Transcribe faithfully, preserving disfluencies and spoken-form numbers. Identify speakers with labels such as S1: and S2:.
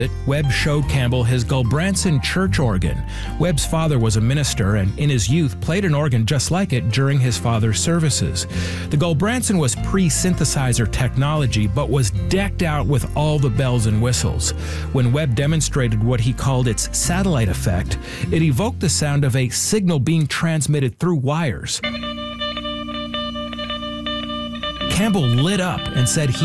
S1: Webb showed Campbell his Gulbranson church organ. Webb's father was a minister and in his youth played an organ just like it during his father's services. The Gulbranson was pre-synthesizer technology but was decked out with all the bells and whistles. When Webb demonstrated what he called its satellite effect, it evoked the sound of a signal being transmitted through wires. Campbell lit up and said he